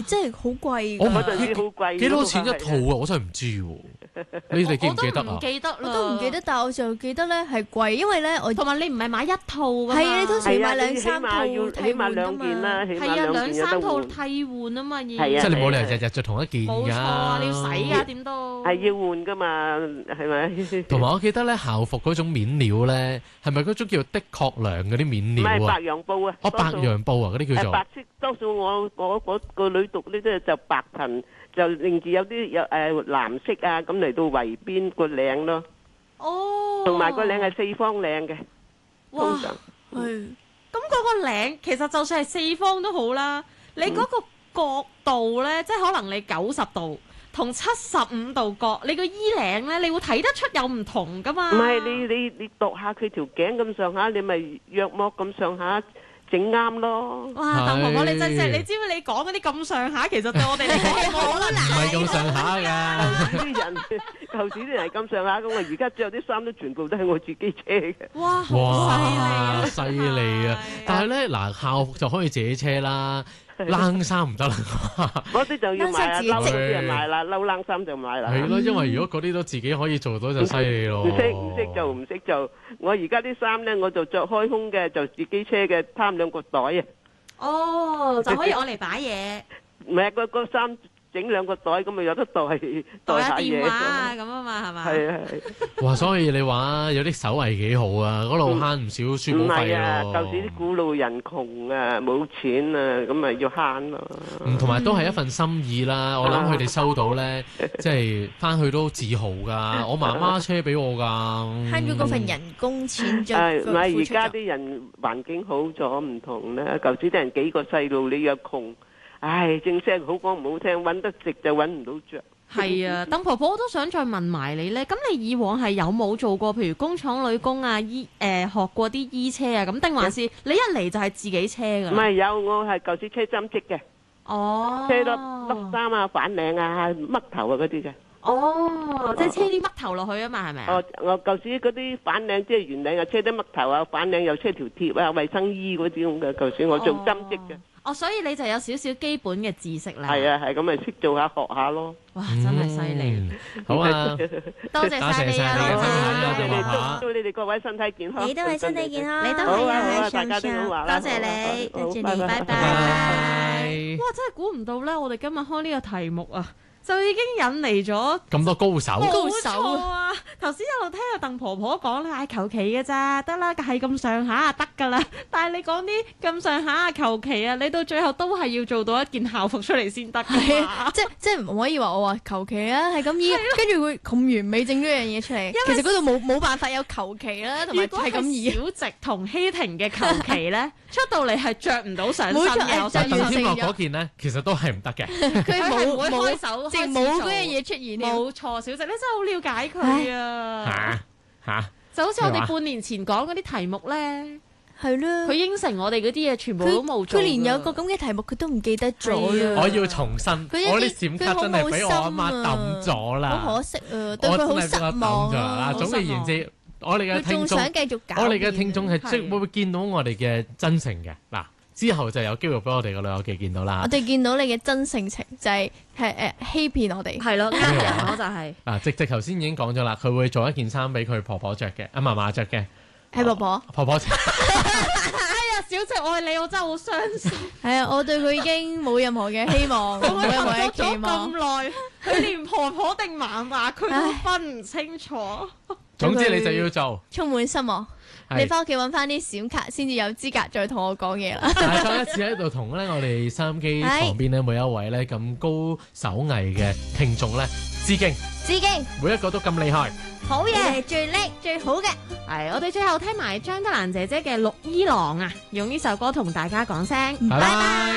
真係好貴。 我嗰陣時好貴， 幾多錢一套啊？我真係唔知喎。你哋記唔記得啊？ 我都唔記得啦， 我都唔記得，但係我就記得咧係貴，因為咧我同埋你唔係買一套㗎嘛， 係啊，你通常要買兩起三套碼要起碼替換㗎兩件啦， 嘛。 起碼係啊，兩兩件有三套得換。 替換啊嘛，要係啊即係你冇理由日日着同一件㗎。 冇錯啊，你要洗啊，點都係要換噶嘛，係咪？ 同埋我記得咧校服嗰種面料咧，係咪嗰種叫的確良嗰啲面唔係料啊？ 白羊布啊， 哦，白羊布啊，嗰啲叫做。 白色，多數我嗰個女讀呢啲就白裙，就另住有藍色啊，咁嚟到圍邊個領咯， 哦， 同埋個領係四方領嘅， 哇通常。 係咁嗰個領其實就算係四方都好啦，你嗰個角度咧，即係可能你90度同75度角，你個衣領咧，你會睇得出有唔同噶嘛？ 唔係你度下佢條頸咁上下，你咪約莫咁上下整啱咯。 哇！鄧婆婆你真係，你知唔知你講嗰啲咁上下，其實對我哋嚟講好難。 唔係咁上下㗎。 啲人舊時啲人係咁上下咁，我而家着啲衫都全部都係我自己車嘅。 哇！好哇， 犀利犀利啊！但係係咧嗱，校服就可以自己車啦，冷衫唔得啦。 嗰啲就要買啦， 冷衫自己褸嗰啲就買啦，褸冷衫就買啦。 係咯，因為如果嗰啲都自己可以做到就犀利咯。 唔識就，我而家啲衫咧，我就着開胸嘅，就自己車嘅，貪兩個袋啊。 哦，就可以攞嚟擺嘢， 唔係個衫整兩個袋咁咪有得袋袋下下嘢。 電話啊咁啊嘛，係嘛？ 係啊係。 哇！所以你話有啲手藝幾好啊，嗰度慳唔少書唔簿費係啊， 咯。 舊時啲古老人窮啊，冇錢啊，咁咪要慳咯。 同埋都係一份心意啦。我諗佢哋收到咧，即係翻去都自豪㗎。我媽媽車俾我㗎， 慳咗嗰份人工錢，就唔係付出咗。 而家啲人環境好咗唔同啦，舊時啲人幾個細路你又窮，唉，正聲好講唔好聽，揾得食就揾唔到着。 係啊，鄧婆婆我都想再問埋你咧。咁你以往係有冇做過，譬如工廠女工啊，學過啲衣車啊，咁定還是你一嚟就係自己車㗎啦？ 唔係有，我係舊時車針織嘅， 哦， 車粒衫啊、反領啊、嘜頭啊嗰啲嘅。 哦，即係車啲嘜頭落去啊嘛，係咪啊？ 我舊時嗰啲反領即係圓領，又車啲嘜頭啊，反領又車條貼啊、衛生衣嗰啲咁嘅。舊時我做針織嘅。 哦，所以你就有少少基本嘅知識啦。 係啊，係咁咪識做下學下咯。 哇，真係犀利！ 好啊， 多謝晒你啊， 多謝晒你嘅老分享啊姐。 多謝你， 媽媽祝你哋各位身體健康。 你都係身體健康， 你都好啊係啊， 好啊，大家都好話啦。 多謝你， 好多謝你， 拜拜拜拜。 哇，真係估唔到咧！我哋今日開呢個題目啊，就已經引嚟咗咁多高手， 高手啊！頭先一路聽阿鄧婆婆講咧，求其嘅咋，得啦，係咁上下啊，得㗎啦。但係你講啲咁上下啊，求其啊，你到最後都係要做到一件校服出嚟先得㗎嘛。 即係唔可以話我話求其啊，係咁依，跟住會咁完美整咗樣嘢出嚟。其實嗰度冇辦法有求其啦，同埋如果係咁易。 小直同希婷嘅求其咧，出到嚟係着唔到上身冇錯嘅。我係相信鄧天樂嗰件咧，其實都係唔得嘅。 佢佢係唔會開手， 淨冇嗰樣嘢出現。 冇錯，小直你真係好了解佢啊！ 嚇就好似我咩話哋半年前講嗰啲題目咧， 係啦， 佢應承我哋嗰啲嘢全部都冇做㗎。 佢連有個咁嘅題目佢都唔記得咗係啊！ 我要重新， 佢一啲我啲閃卡真係俾我阿媽抌咗啦， 好可惜啊，對佢好我真係俾我失望抌咗啦。 啊！ 總而言之，我哋嘅佢仲聽眾， 想繼續搞， 我哋嘅聽眾係即係會見到我哋嘅真誠嘅嗱。之後就有機會俾我哋嘅老友記見到啦我。哋見到你嘅真性情，就係欺騙我哋。 係咯，呃人咯就係。 嗱，直頭先已經講咗啦，佢會做一件衫俾佢婆婆着嘅，嫲嫲着嘅， 係婆婆。 婆婆哎呀，小直我係你，我真係好傷心。 係啊，我對佢已經冇任何嘅希望，冇任何嘅期咗望。 咁耐，佢連婆婆定嫲嫲佢都分唔清楚。 總之你就要做。 充滿失望。 係你翻屋企揾翻啲閃卡，先至有資格再同我講嘢啦。 但係再一次喺度同咧我哋收音機旁邊咧每一位咧咁高手藝嘅聽眾咧致敬， 致敬， 每一個都咁厲害。 好嘢，最叻最好嘅。 係，我哋最後聽埋張德蘭姐姐嘅《綠衣郎》啊，用呢首歌同大家講聲， 拜拜。